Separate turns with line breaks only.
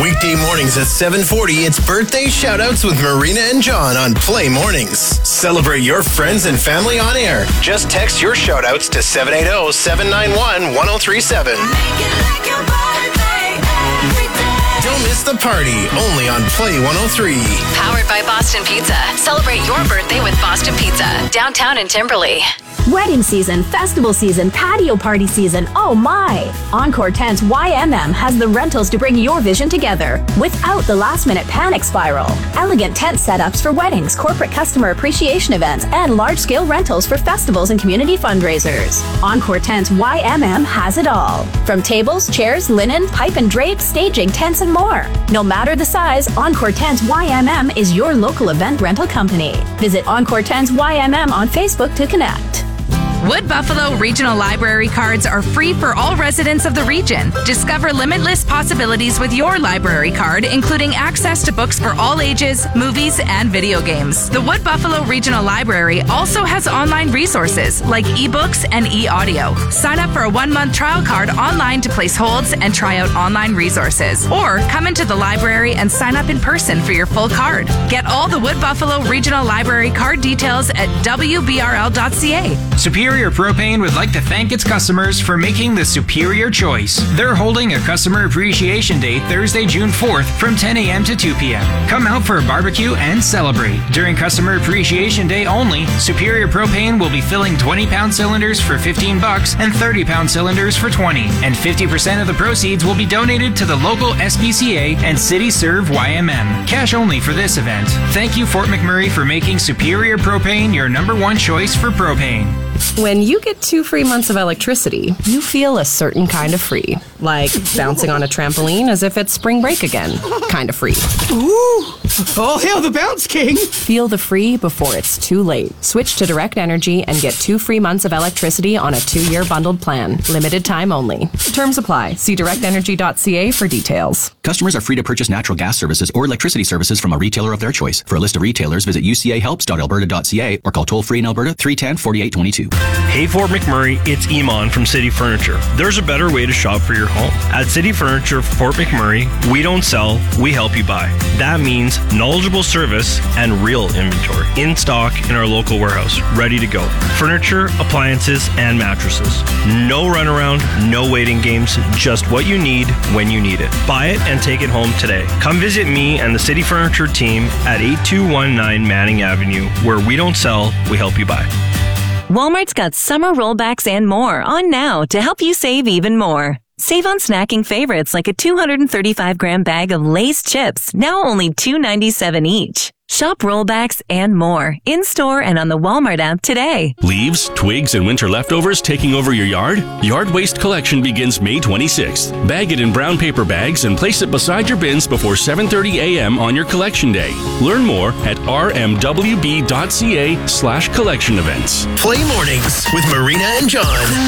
Weekday mornings at 7:40, it's birthday shoutouts with Marina and John on Play Mornings. Celebrate your friends and family on air. Just text your shoutouts to 780-791-1037. Don't miss the party, only on Play 103.
Powered by Boston Pizza. Celebrate your birthday with Boston Pizza. Downtown in Timberley.
Wedding season, festival season, patio party season, oh my! Encore Tents YMM has the rentals to bring your vision together without the last-minute panic spiral. Elegant tent setups for weddings, corporate customer appreciation events, and large-scale rentals for festivals and community fundraisers. Encore Tents YMM has it all. From tables, chairs, linen, pipe and drape, staging, tents, and more. No matter the size, Encore Tents YMM is your local event rental company. Visit Encore Tents YMM on Facebook to connect.
Wood Buffalo Regional Library cards are free for all residents of the region. Discover limitless possibilities with your library card, including access to books for all ages, movies, and video games. The Wood Buffalo Regional Library also has online resources like ebooks and e-audio. Sign up for a 1-month trial card online to place holds and try out online resources. Or come into the library and sign up in person for your full card. Get all the Wood Buffalo Regional Library card details at wbrl.ca.
Superior Propane would like to thank its customers for making the superior choice. They're holding a Customer Appreciation Day Thursday, June 4th from 10 a.m. to 2 p.m. Come out for a barbecue and celebrate. During Customer Appreciation Day only, Superior Propane will be filling 20-pound cylinders for $15 and 30-pound cylinders for $20. And 50% of the proceeds will be donated to the local SPCA and City Serve YMM. Cash only for this event. Thank you, Fort McMurray, for making Superior Propane your #1 choice for propane.
When you get 2 free months of electricity, you feel a certain kind of free. Like bouncing on a trampoline as if it's spring break again. Kind of free.
Ooh! All hail the Bounce King!
Feel the free before it's too late. Switch to Direct Energy and get 2 free months of electricity on a 2-year bundled plan. Limited time only. Terms apply. See directenergy.ca for details.
Customers are free to purchase natural gas services or electricity services from a retailer of their choice. For a list of retailers, visit ucahelps.alberta.ca or call toll-free in Alberta 310-4822.
Hey Fort McMurray, it's Iman from City Furniture. There's a better way to shop for your home. At City Furniture Fort McMurray, we don't sell, we help you buy. That means knowledgeable service and real inventory in stock in our local warehouse, ready to go. Furniture, appliances, and mattresses. No runaround, no waiting games, just what you need when you need it. Buy it and take it home today. Come visit me and the City Furniture team at 8219 Manning Avenue, where we don't sell, we help you buy.
Walmart's got summer rollbacks and more on now to help you save even more. Save on snacking favorites like a 235-gram bag of Lay's chips, now only $2.97 each. Shop rollbacks and more in-store and on the Walmart app today.
Leaves, twigs, and winter leftovers taking over your yard? Yard Waste Collection begins May 26th. Bag it in brown paper bags and place it beside your bins before 7:30 a.m. on your collection day. Learn more at rmwb.ca/collection events.
Play Mornings with Marina and John.